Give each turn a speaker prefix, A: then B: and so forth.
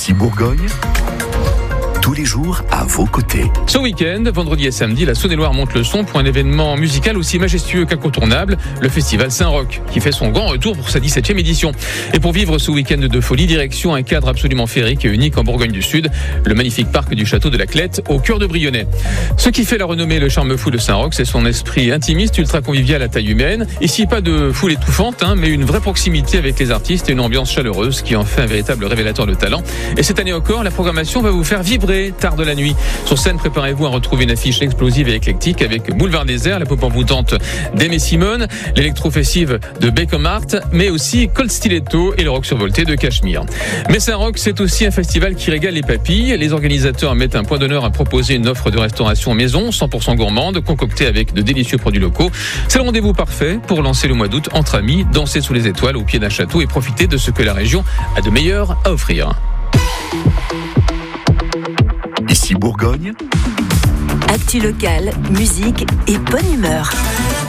A: Ici Bourgogne, tous les jours à vos côtés.
B: Ce week-end, vendredi et samedi, la Saône-et-Loire monte le son pour un événement musical aussi majestueux qu'incontournable, le festival Saint-Roch, qui fait son grand retour pour sa 17e édition. Et pour vivre ce week-end de folie, direction un cadre absolument féerique et unique en Bourgogne du Sud, le magnifique parc du château de la Clette, au cœur de Brionnais. Ce qui fait la renommée et le charme fou de Saint-Roch, c'est son esprit intimiste, ultra convivial à taille humaine. Ici, pas de foule étouffante, mais une vraie proximité avec les artistes et une ambiance chaleureuse qui en fait un véritable révélateur de talent. Et cette année encore, la programmation va vous faire vibrer tard de la nuit. Sur scène, préparez-vous à retrouver une affiche explosive et éclectique avec Boulevard Désert, la pop envoûtante d'Aimé Simone, l'électro-fessive de Beckham Art, mais aussi Cold Stiletto et le rock survolté de Cachemire. Mais Saint-Roch, c'est aussi un festival qui régale les papilles. Les organisateurs mettent un point d'honneur à proposer une offre de restauration maison, 100% gourmande, concoctée avec de délicieux produits locaux. C'est le rendez-vous parfait pour lancer le mois d'août entre amis, danser sous les étoiles au pied d'un château et profiter de ce que la région a de meilleur à offrir.
A: Ici Bourgogne,
C: actu locale, musique et bonne humeur.